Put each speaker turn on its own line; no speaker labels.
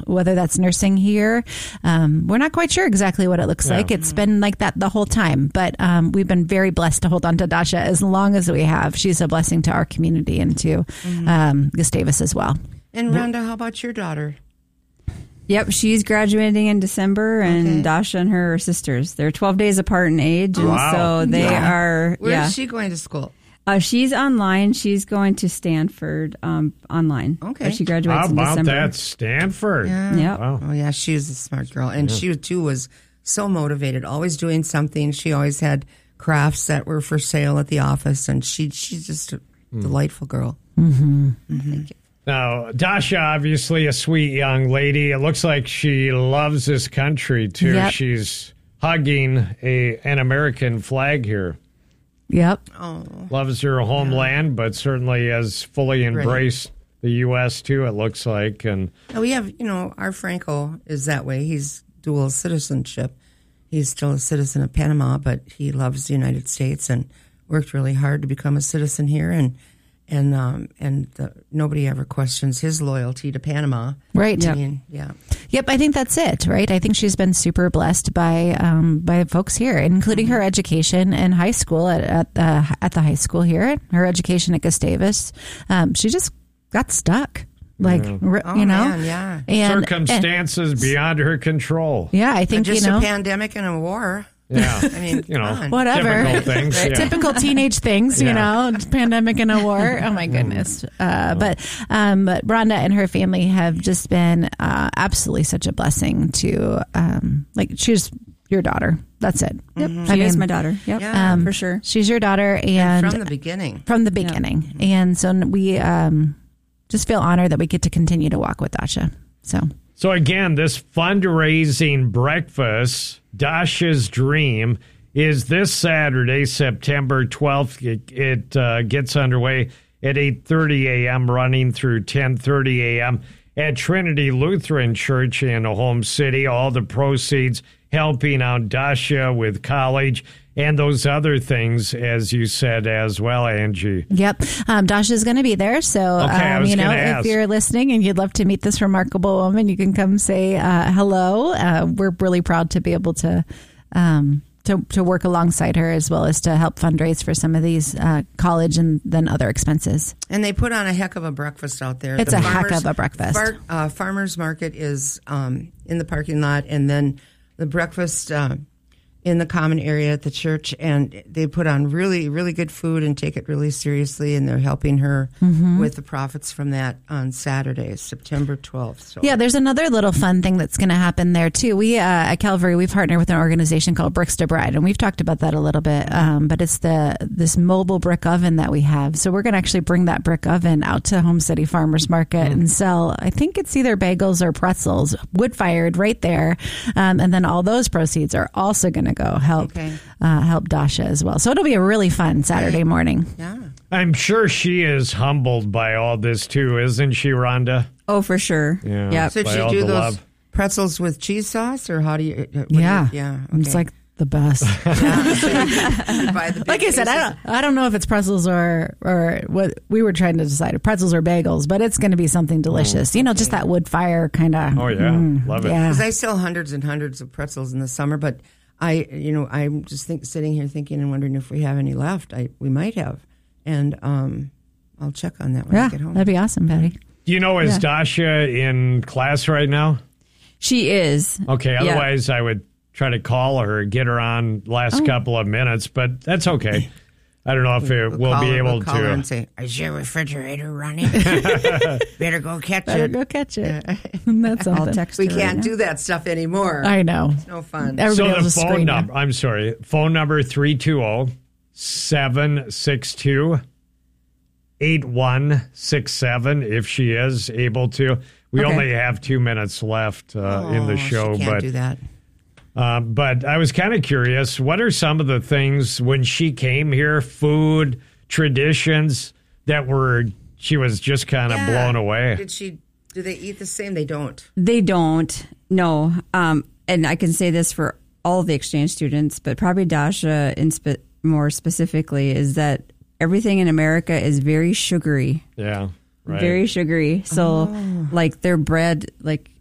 whether that's nursing here. We're not quite sure exactly what it looks like. It's been like that the whole time, but we've been very blessed to hold on to Dasha as long as we have. She's a blessing to our community and to Gustavus as well.
And Rhonda, how about your daughter?
Yep, she's graduating in December, and Dasha and her are sisters. They're 12 days apart in age, and so they are.
Where is she going to school?
She's online. She's going to Stanford online.
Okay.
But she graduates in
How
December.
about that, Stanford?
Yeah.
Yep.
Wow.
Oh, yeah, she was a smart girl. And she, too, was so motivated, always doing something. She always had crafts that were for sale at the office, and she's just a delightful girl.
Mm-hmm.
Thank you.
Now, Dasha, obviously a sweet young lady. It looks like she loves this country, too.
Yep.
She's hugging an American flag here.
Yep.
Oh,
Loves her homeland, but certainly has fully embraced the U.S., too, it looks like. And
we have, our Franco is that way. He's dual citizenship. He's still a citizen of Panama, but he loves the United States and worked really hard to become a citizen here. And nobody ever questions his loyalty to Panama.
Right.
I mean, yeah.
Yep, I think that's it, right? I think she's been super blessed by folks here, including her education in high school at the high school here, her education at Gustavus. She just got stuck,
Man, yeah.
and
circumstances beyond her control.
Yeah, I think
just a pandemic and a war.
Yeah.
I mean,
whatever.
Typical things. Yeah.
Typical teenage things, pandemic and a war. Oh my goodness. But Rhonda and her family have just been absolutely such a blessing to, she's your daughter. That's it.
Yep. She is my daughter. Yep.
Yeah,
for sure.
She's your daughter. And
from the beginning.
Yep. And so we just feel honored that we get to continue to walk with Dasha. So
again, this fundraising breakfast, Dasha's Dream, is this Saturday, September 12th. It gets underway at 8:30 a.m., running through 10:30 a.m. at Trinity Lutheran Church in Holmes City. All the proceeds helping out Dasha with college and those other things, as you said as well, Angie.
Yep. Dasha's going to be there. So, if you're listening and you'd love to meet this remarkable woman, you can come say hello. We're really proud to be able to work alongside her, as well as to help fundraise for some of these college and then other expenses.
And they put on a heck of a breakfast out there.
It's heck of a breakfast.
Farmers market is in the parking lot, and then the breakfast in the common area at the church, and they put on really, really good food and take it really seriously, and they're helping her with the profits from that on Saturday, September 12th. So.
Yeah, there's another little fun thing that's going to happen there, too. We, at Calvary, we've partnered with an organization called Bricks to Bread, and we've talked about that a little bit, but it's this mobile brick oven that we have. So we're going to actually bring that brick oven out to Home City Farmers Market and sell, I think it's either bagels or pretzels, wood-fired right there, and then all those proceeds are also going to go help Dasha as well. So it'll be a really fun Saturday morning.
Yeah,
I'm sure she is humbled by all this too, isn't she, Rhonda?
Oh, for sure.
Yeah.
Yep.
So did you do those pretzels with cheese sauce, or how do you?
Yeah.
Okay.
It's like the best.
You buy the big
like I said, I don't know if it's pretzels or what we were trying to decide, if pretzels or bagels, but it's going to be something delicious. Just that wood fire kind of.
Oh yeah, love it.
Yeah.
Because I sell hundreds and hundreds of pretzels in the summer, but I'm just sitting here thinking and wondering if we have any left. We might have, and I'll check on that when I get home.
That'd be awesome, Betty.
Do you know, is Dasha in class right now?
She is.
Okay, otherwise I would try to call her, get her on last couple of minutes, but that's okay. I don't know if we'll be able
call her
to.
and say, "Is your refrigerator running? Better go catch it."
Go catch it. That's something.
I'll text
We
her
can't
right
do that stuff anymore.
I know.
It's no fun.
Everybody
So the phone number, I'm sorry, phone number 320-762-8167, if she is able to. We only have 2 minutes left in the show.
She can't do that.
But I was kind of curious, what are some of the things when she came here, food, traditions, that she was just kind of blown away?
Do they eat the same? They don't.
They don't. No. And I can say this for all the exchange students, but probably Dasha more specifically, is that everything in America is very sugary.
Yeah. Right.
Very sugary. So like their bread, like